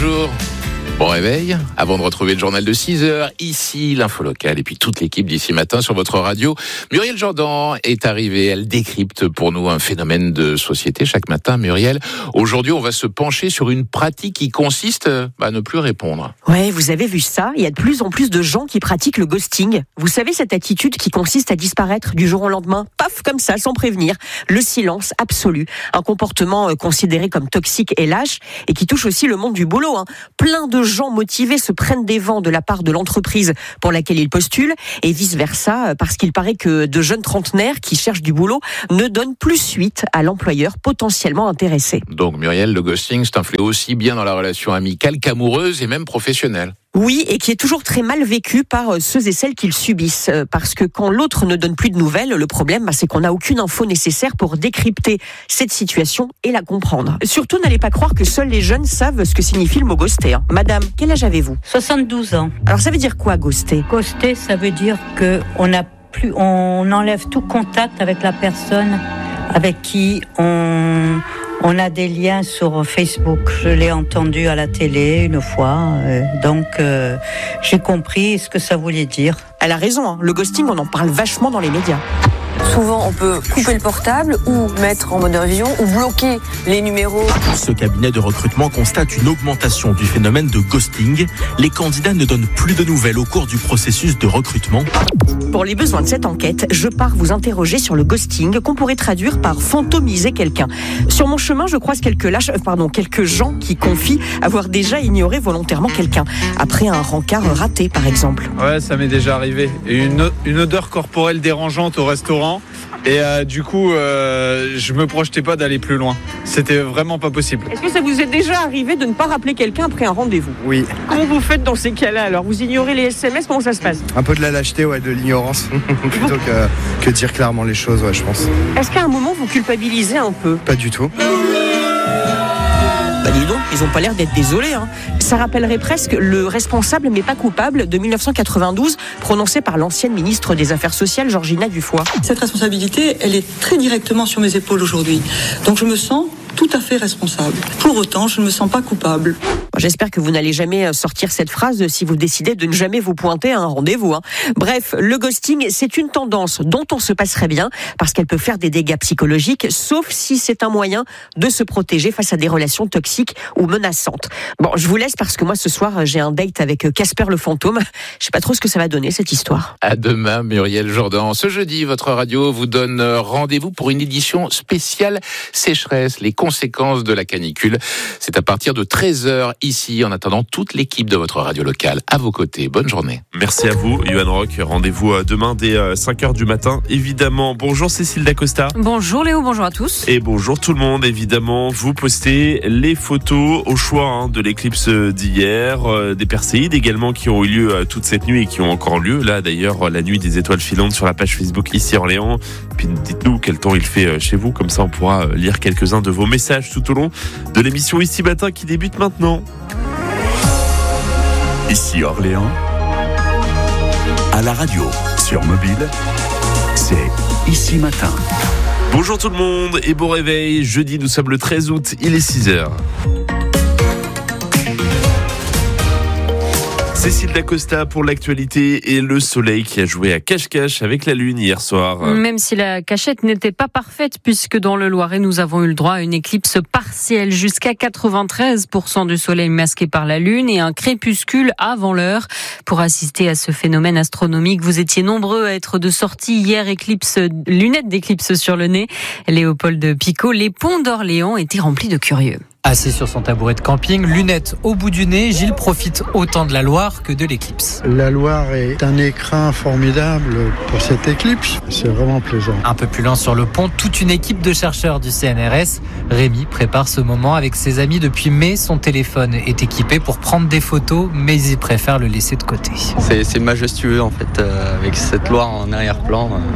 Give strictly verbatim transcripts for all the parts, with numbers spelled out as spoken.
bonjour. Bon réveil, avant de retrouver le journal de six heures, ici l'info locale et puis toute l'équipe d'ici matin sur votre radio. Muriel Jourdan est arrivée, elle décrypte pour nous un phénomène de société chaque matin. Muriel, aujourd'hui on va se pencher sur une pratique qui consiste à ne plus répondre. Ouais, vous avez vu ça, il y a de plus en plus de gens qui pratiquent le ghosting. Vous savez, cette attitude qui consiste à disparaître du jour au lendemain, paf, comme ça, sans prévenir. Le silence absolu, un comportement considéré comme toxique et lâche et qui touche aussi le monde du boulot. Hein. Plein de gens motivés se prennent des vents de la part de l'entreprise pour laquelle ils postulent et vice-versa, parce qu'il paraît que de jeunes trentenaires qui cherchent du boulot ne donnent plus suite à l'employeur potentiellement intéressé. Donc Muriel, le ghosting, c'est un fléau aussi bien dans la relation amicale qu'amoureuse et même professionnelle. Oui, et qui est toujours très mal vécu par ceux et celles qui le subissent. Parce que quand l'autre ne donne plus de nouvelles, le problème, c'est qu'on n'a aucune info nécessaire pour décrypter cette situation et la comprendre. Surtout, n'allez pas croire que seuls les jeunes savent ce que signifie le mot ghoster. Madame, quel âge avez-vous ? soixante-douze ans. Alors ça veut dire quoi, ghoster ? Ghoster, ça veut dire que on a plus, on enlève tout contact avec la personne avec qui on... On a des liens sur Facebook. Je l'ai entendu à la télé une fois. Euh, donc, euh, j'ai compris ce que ça voulait dire. Elle a raison, hein. Le ghosting, on en parle vachement dans les médias. Souvent, on peut couper le portable ou mettre en mode avion ou bloquer les numéros. Ce cabinet de recrutement constate une augmentation du phénomène de ghosting. Les candidats ne donnent plus de nouvelles au cours du processus de recrutement. Pour les besoins de cette enquête, je pars vous interroger sur le ghosting, qu'on pourrait traduire par fantomiser quelqu'un. Sur mon chemin, je croise quelques lâches, euh, pardon, quelques gens qui confient avoir déjà ignoré volontairement quelqu'un, après un rencard raté, par exemple. Ouais, ça m'est déjà arrivé. Une, une odeur corporelle dérangeante au restaurant. Et euh, du coup, euh, je me projetais pas d'aller plus loin. C'était vraiment pas possible. Est-ce que ça vous est déjà arrivé de ne pas rappeler quelqu'un après un rendez-vous ? Oui. Comment vous faites dans ces cas-là alors ? Vous ignorez les S M S ? Comment ça se passe ? Un peu de la lâcheté, ouais, de l'ignorance, plutôt que, que dire clairement les choses, ouais, je pense. Est-ce qu'à un moment vous culpabilisez un peu ? Pas du tout. Bah dis donc, ils ont pas l'air d'être désolés. Hein. Ça rappellerait presque le responsable mais pas coupable de dix-neuf cent quatre-vingt-douze, prononcé par l'ancienne ministre des Affaires sociales, Georgina Dufoy. Cette responsabilité, elle est très directement sur mes épaules aujourd'hui. Donc je me sens tout à fait responsable. Pour autant, je ne me sens pas coupable. J'espère que vous n'allez jamais sortir cette phrase si vous décidez de ne jamais vous pointer à un rendez-vous. Hein. Bref, le ghosting, c'est une tendance dont on se passerait bien parce qu'elle peut faire des dégâts psychologiques, sauf si c'est un moyen de se protéger face à des relations toxiques ou menaçantes. Bon, je vous laisse parce que moi, ce soir, j'ai un date avec Casper le fantôme. Je sais pas trop ce que ça va donner, cette histoire. À demain, Muriel Jourdan. Ce jeudi, votre radio vous donne rendez-vous pour une édition spéciale sécheresse, les conséquences de la canicule. C'est à partir de treize heures ici, en attendant toute l'équipe de votre radio locale à vos côtés. Bonne journée. Merci à vous, Yoann Rock. Rendez-vous demain dès cinq heures du matin, évidemment. Bonjour Cécile Dacosta. Bonjour Léo, bonjour à tous. Et bonjour tout le monde, évidemment. Vous postez les photos au choix hein, de l'éclipse d'hier, euh, des Perséides également qui ont eu lieu euh, toute cette nuit et qui ont encore lieu. Là d'ailleurs, la nuit des étoiles filantes sur la page Facebook ici Orléans. Puis dites-nous quel temps il fait euh, chez vous, comme ça on pourra euh, lire quelques-uns de vos messages tout au long de l'émission Ici Matin qui débute maintenant. Ici Orléans, à la radio, sur mobile, c'est Ici Matin. Bonjour tout le monde et bon réveil. Jeudi, nous sommes le treize août, il est six heures. Cécile Dacosta pour l'actualité et le soleil qui a joué à cache-cache avec la lune hier soir. Même si la cachette n'était pas parfaite puisque dans le Loiret nous avons eu le droit à une éclipse partielle jusqu'à quatre-vingt-treize pour cent du soleil masqué par la lune et un crépuscule avant l'heure. Pour assister à ce phénomène astronomique, vous étiez nombreux à être de sortie hier, éclipse, lunettes d'éclipse sur le nez. Léopold Picot, les ponts d'Orléans étaient remplis de curieux. Assis sur son tabouret de camping, lunettes au bout du nez, Gilles profite autant de la Loire que de l'éclipse. La Loire est un écrin formidable pour cette éclipse, c'est vraiment plaisant. Un peu plus loin sur le pont, toute une équipe de chercheurs du C N R S. Rémi prépare ce moment avec ses amis depuis mai. Son téléphone est équipé pour prendre des photos, mais il préfère le laisser de côté. C'est, c'est majestueux en fait, euh, avec cette Loire en arrière-plan. Euh, ouais.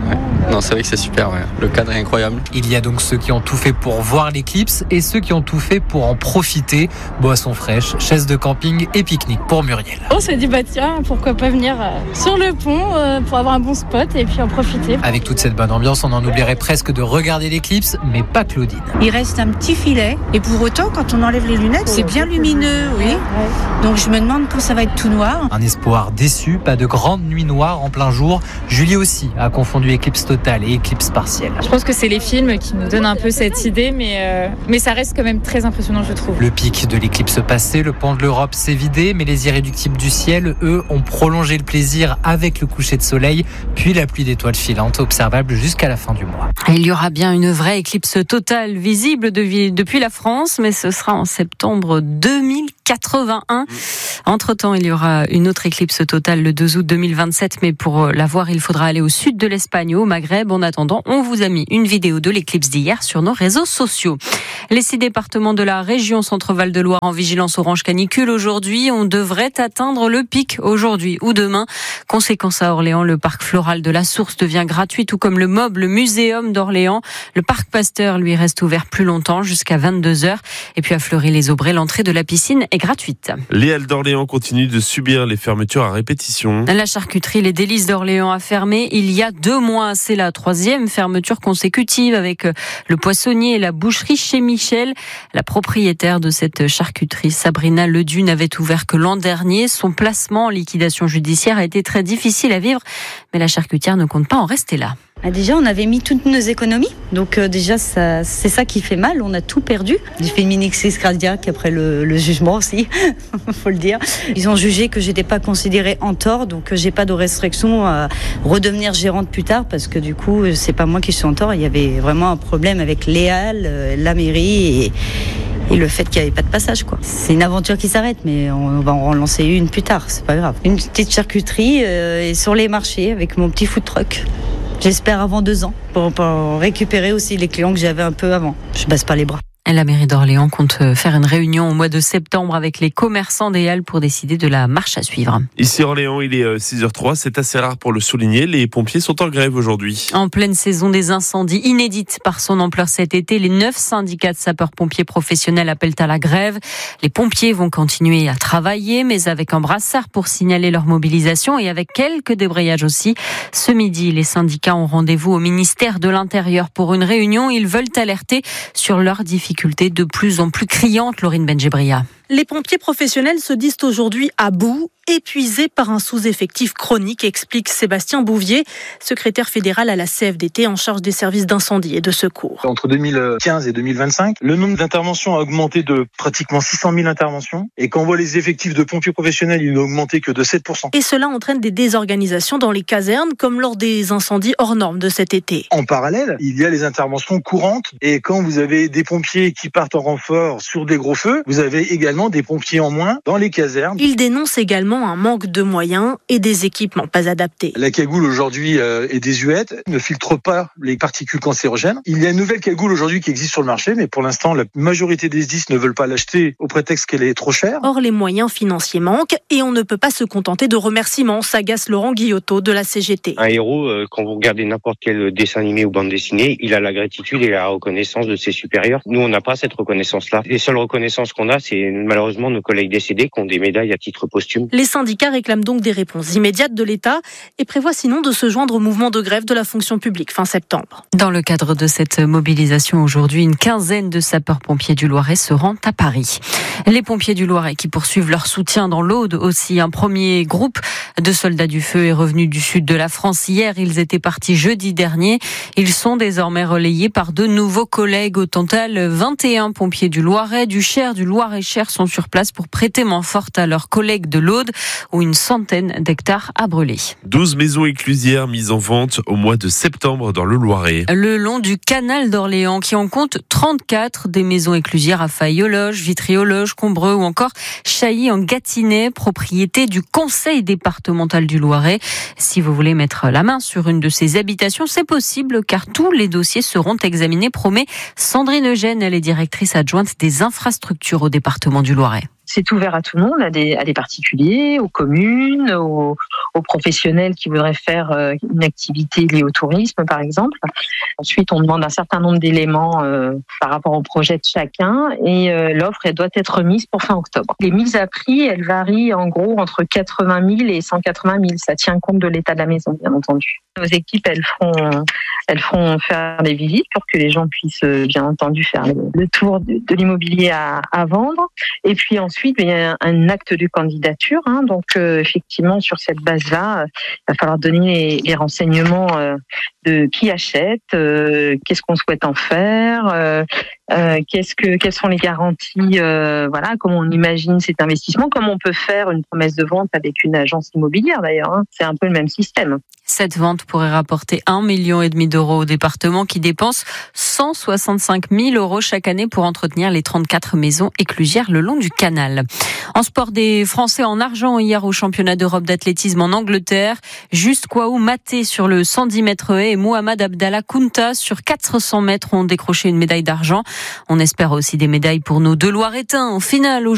Non, c'est vrai que c'est super, ouais. Le cadre est incroyable. Il y a donc ceux qui ont tout fait pour voir l'éclipse et ceux qui ont tout fait pour en profiter. Boissons fraîches, chaises de camping et pique-nique pour Muriel. On s'est dit, bah tiens, pourquoi pas venir sur le pont pour avoir un bon spot et puis en profiter. Avec toute cette bonne ambiance, on en oublierait presque de regarder l'éclipse, mais pas Claudine. Il reste un petit filet et pour autant, quand on enlève les lunettes, c'est bien lumineux, oui. Donc je me demande quand ça va être tout noir. Un espoir déçu, pas de grande nuit noire en plein jour. Julie aussi a confondu éclipse totale et éclipse partielle. Je pense que c'est les films qui nous donnent un peu cette idée, mais, euh, mais ça reste quand même très impressionnant, je trouve. Le pic de l'éclipse passé, le pont de l'Europe s'est vidé, mais les irréductibles du ciel, eux, ont prolongé le plaisir avec le coucher de soleil, puis la pluie d'étoiles filantes observable jusqu'à la fin du mois. Il y aura bien une vraie éclipse totale visible de, depuis la France, mais ce sera en septembre deux mille quatre-vingt-un. Entre-temps, il y aura une autre éclipse totale le deux août deux mille vingt-sept, mais pour la voir, il faudra aller au sud de l'Espagne, au Maghreb. En attendant, on vous a mis une vidéo de l'éclipse d'hier sur nos réseaux sociaux. Les six départements de la région Centre-Val de Loire en vigilance orange canicule aujourd'hui. On devrait atteindre le pic aujourd'hui ou demain. Conséquence à Orléans, le parc floral de la Source devient gratuit, tout comme le M O B, le Muséum d'Orléans. Le parc Pasteur, lui, reste ouvert plus longtemps, jusqu'à vingt-deux heures. Et puis à Fleury-les-Aubrais, l'entrée de la piscine est gratuite. Les Halles d'Orléans continuent de subir les fermetures à répétition. La charcuterie Les Délices d'Orléans a fermé il y a deux mois. C'est la troisième fermeture consécutive avec le poissonnier et la boucherie chez Michel. La propriétaire de cette charcuterie, Sabrina Ledu, n'avait ouvert que l'an dernier. Son placement en liquidation judiciaire a été très difficile à vivre, mais la charcutière ne compte pas en rester là. Déjà, on avait mis toutes nos économies, donc euh, déjà ça, c'est ça qui fait mal. On a tout perdu. J'ai fait une mini crise cardiaque après le, le jugement aussi, faut le dire. Ils ont jugé que j'étais pas considérée en tort, donc euh, j'ai pas de restriction à redevenir gérante plus tard, parce que du coup, c'est pas moi qui suis en tort. Il y avait vraiment un problème avec les halles, euh, la mairie et Et le fait qu'il n'y avait pas de passage, quoi. C'est une aventure qui s'arrête, mais on va en relancer une plus tard, c'est pas grave. Une petite charcuterie euh, et sur les marchés avec mon petit food truck. J'espère avant deux ans, pour, pour récupérer aussi les clients que j'avais un peu avant. Je baisse pas les bras. La mairie d'Orléans compte faire une réunion au mois de septembre avec les commerçants des Halles pour décider de la marche à suivre. Ici Orléans, il est six heures zéro trois, c'est assez rare pour le souligner. Les pompiers sont en grève aujourd'hui. En pleine saison des incendies, inédite par son ampleur cet été, les neuf syndicats de sapeurs-pompiers professionnels appellent à la grève. Les pompiers vont continuer à travailler, mais avec un brassard pour signaler leur mobilisation et avec quelques débrayages aussi. Ce midi, les syndicats ont rendez-vous au ministère de l'Intérieur pour une réunion. Ils veulent alerter sur leurs difficultés de plus en plus criantes, Laurine Benjebria. Les pompiers professionnels se disent aujourd'hui à bout, épuisés par un sous-effectif chronique, explique Sébastien Bouvier, secrétaire fédéral à la C F D T en charge des services d'incendie et de secours. Entre deux mille quinze et deux mille vingt-cinq, le nombre d'interventions a augmenté de pratiquement six cent mille interventions. Et quand on voit les effectifs de pompiers professionnels, ils n'ont augmenté que de sept pour cent. Et cela entraîne des désorganisations dans les casernes, comme lors des incendies hors normes de cet été. En parallèle, il y a les interventions courantes. Et quand vous avez des pompiers qui partent en renfort sur des gros feux, vous avez également des pompiers en moins dans les casernes. Il dénonce également un manque de moyens et des équipements pas adaptés. La cagoule aujourd'hui euh, est désuète, ne filtre pas les particules cancérogènes. Il y a une nouvelle cagoule aujourd'hui qui existe sur le marché, mais pour l'instant, la majorité des S D I S ne veulent pas l'acheter au prétexte qu'elle est trop chère. Or, les moyens financiers manquent et on ne peut pas se contenter de remerciements, s'agace Laurent Guillotot de la C G T. Un héros, euh, quand vous regardez n'importe quel dessin animé ou bande dessinée, il a la gratitude et la reconnaissance de ses supérieurs. Nous, on n'a pas cette reconnaissance-là. Les seules reconnaissances qu'on a, c'est malheureusement nos collègues décédés qui ont des médailles à titre posthume. Les syndicats réclament donc des réponses immédiates de l'État et prévoient sinon de se joindre au mouvement de grève de la fonction publique fin septembre. Dans le cadre de cette mobilisation aujourd'hui, une quinzaine de sapeurs-pompiers du Loiret se rendent à Paris. Les pompiers du Loiret qui poursuivent leur soutien dans l'Aude aussi. Un premier groupe de soldats du feu est revenu du sud de la France hier. Ils étaient partis jeudi dernier. Ils sont désormais relayés par de nouveaux collègues. Au total, vingt et un pompiers du Loiret, du Cher, du Loir-et-Cher sont sur place pour prêter main forte à leurs collègues de l'Aude où une centaine d'hectares a brûlé. douze maisons éclusières mises en vente au mois de septembre dans le Loiret. Le long du canal d'Orléans qui en compte trente-quatre, des maisons éclusières à Faille-aux-Loges, Vitry-aux-Loges, Combreux ou encore Chailly en Gâtinais, propriété du conseil départemental du Loiret. Si vous voulez mettre la main sur une de ces habitations, c'est possible car tous les dossiers seront examinés, promet Sandrine Eugène, elle est directrice adjointe des infrastructures au département du Loiret. C'est ouvert à tout le monde, à des, à des particuliers, aux communes, aux, aux professionnels qui voudraient faire une activité liée au tourisme, par exemple. Ensuite, on demande un certain nombre d'éléments euh, par rapport au projet de chacun et euh, l'offre, elle doit être remise pour fin octobre. Les mises à prix, elles varient en gros entre quatre-vingt mille et cent quatre-vingt mille. Ça tient compte de l'état de la maison, bien entendu. Nos équipes, elles feront, elles feront faire des visites pour que les gens puissent, bien entendu, faire le tour de, de l'immobilier à, à vendre. Et puis ensuite, il y a un acte de candidature. Hein, donc, euh, effectivement, sur cette base-là, euh, il va falloir donner les, les renseignements euh, de qui achète, euh, qu'est-ce qu'on souhaite en faire, euh, euh, qu'est-ce que, quelles sont les garanties, euh, voilà, comment on imagine cet investissement, comment on peut faire une promesse de vente avec une agence immobilière d'ailleurs. Hein, c'est un peu le même système. Cette vente pourrait rapporter un million et demi d'euros au département qui dépense cent soixante-cinq mille euros chaque année pour entretenir les trente-quatre maisons éclusières le long du canal. En sport, des Français en argent hier au championnat d'Europe d'athlétisme en Angleterre. Juste Kwaou Maté sur le cent dix mètres haies et Mohamed Abdallah Kounta sur quatre cents mètres ont décroché une médaille d'argent. On espère aussi des médailles pour nos deux Loiretains en finale.